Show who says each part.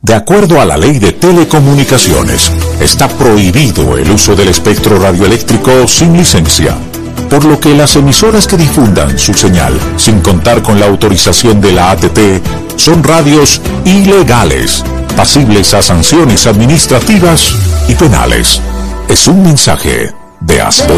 Speaker 1: De acuerdo a la Ley de Telecomunicaciones, está prohibido el uso del espectro radioeléctrico sin licencia, por lo que las emisoras que difundan su señal sin contar con la autorización de la ATT son radios ilegales, pasibles a sanciones administrativas y penales. Es un mensaje de Aspo.